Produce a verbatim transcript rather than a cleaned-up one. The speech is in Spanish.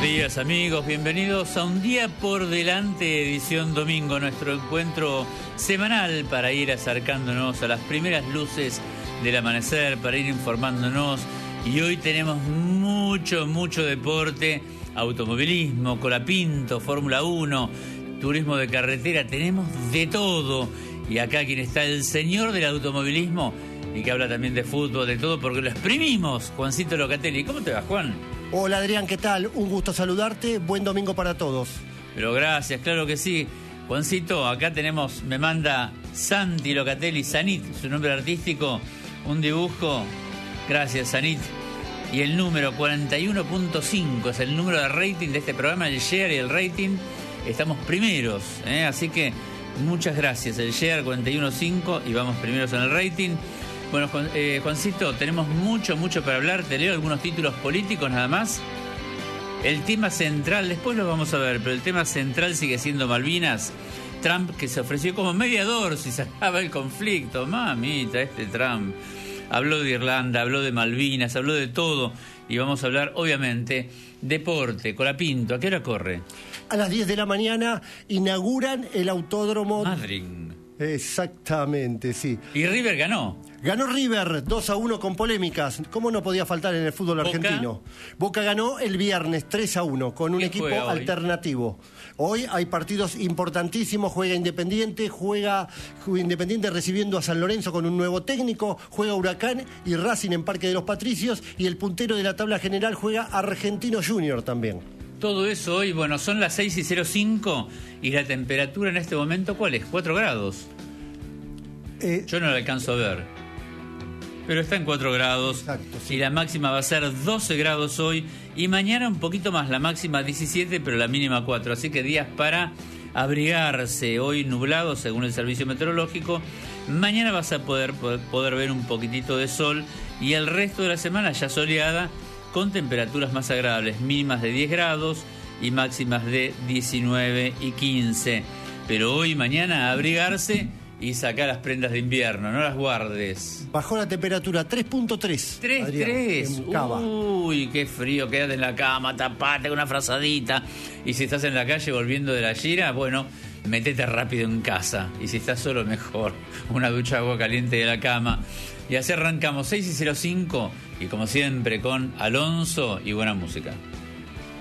días, amigos, bienvenidos a Un Día por Delante, edición domingo, nuestro encuentro semanal para ir acercándonos a las primeras luces del amanecer, para ir informándonos. Y hoy tenemos mucho, mucho deporte, automovilismo, colapinto, Fórmula uno, turismo de carretera, tenemos de todo. Y acá quien está, el señor del automovilismo, y que habla también de fútbol, de todo, porque lo exprimimos, Juancito Locatelli. ¿Cómo te va, Juan? Hola, Adrián, ¿qué tal? Un gusto saludarte, buen domingo para todos. Pero gracias, claro que sí. Juancito, acá tenemos, me manda Santi Locatelli, Sanit, su nombre artístico, un dibujo. Gracias, Sanit. Y el número cuarenta y uno punto cinco es el número de rating de este programa, el share y el rating. Estamos primeros, ¿eh? Así que muchas gracias. El share cuarenta y uno punto cinco y vamos primeros en el rating. Bueno, Juan, eh, Juancito, tenemos mucho, mucho para hablar. Te leo algunos títulos políticos nada más. El tema central, después lo vamos a ver, pero el tema central sigue siendo Malvinas. Trump, que se ofreció como mediador si se acaba el conflicto. Mamita, este Trump. Habló de Irlanda, habló de Malvinas, habló de todo. Y vamos a hablar, obviamente, deporte, colapinto. ¿A qué hora corre? A las diez de la mañana inauguran el autódromo... Madrid. Exactamente, sí. Y River ganó. Ganó River dos a uno con polémicas. ¿Cómo no podía faltar en el fútbol Boca. argentino? Boca ganó el viernes tres a uno con un equipo alternativo. Hoy hay partidos importantísimos. Juega Independiente, juega, juega Independiente recibiendo a San Lorenzo con un nuevo técnico, juega Huracán y Racing en Parque de los Patricios, y el puntero de la tabla general juega Argentino Junior también. Todo eso hoy, bueno, son las seis y cero cinco y la temperatura en este momento, ¿cuál es? ¿cuatro grados? Eh, Yo no la alcanzo a ver. Pero está en cuatro grados. Exacto, sí. Y la máxima va a ser doce grados hoy. Y mañana un poquito más, la máxima diecisiete, pero la mínima cuatro. Así que días para abrigarse. Hoy nublado, según el servicio meteorológico. Mañana vas a poder, poder, poder ver un poquitito de sol. Y el resto de la semana ya soleada, con temperaturas más agradables, mínimas de diez grados y máximas de diecinueve y quince. Pero hoy y mañana a abrigarse y sacar las prendas de invierno, no las guardes. Bajó la temperatura tres punto tres. tres punto tres. Uy, qué frío, quédate en la cama, tapate con una frazadita. Y si estás en la calle volviendo de la gira, bueno, metete rápido en casa. Y si estás solo, mejor. Una ducha de agua caliente de la cama. Y así arrancamos seis y cero cinco. Y como siempre, con Alonso y buena música.